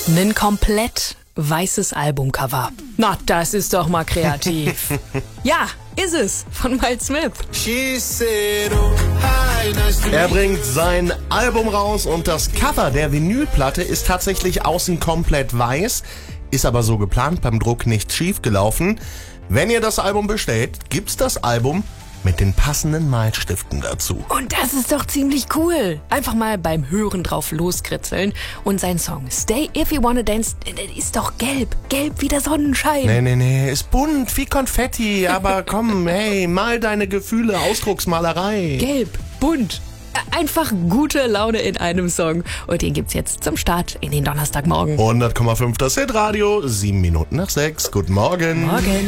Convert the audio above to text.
Ein komplett weißes Albumcover. Na, das ist doch mal kreativ. Ja, ist es, von Miles Smith. Er bringt sein Album raus und das Cover der Vinylplatte ist tatsächlich außen komplett weiß, ist aber so geplant, beim Druck nicht schief gelaufen. Wenn ihr das Album bestellt, gibt's das Album mit den passenden Malstiften dazu. Und das ist doch ziemlich cool. Einfach mal beim Hören drauf loskritzeln. Und sein Song Stay If You Wanna Dance, der ist doch gelb. Gelb wie der Sonnenschein. Nee, ist bunt wie Konfetti, aber komm, hey, mal deine Gefühle, Ausdrucksmalerei. Gelb, bunt. Einfach gute Laune in einem Song. Und den gibt's jetzt zum Start in den Donnerstagmorgen. 100,5 das Hitradio, 7 Minuten nach 6. Guten Morgen. Morgen.